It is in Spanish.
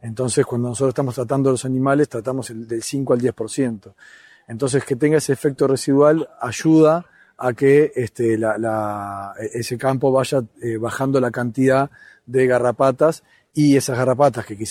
Entonces, cuando nosotros estamos tratando a los animales, tratamos del 5 al 10%. Entonces, que tenga ese efecto residual ayuda a que ese campo vaya bajando la cantidad de garrapatas, y esas garrapatas que quizás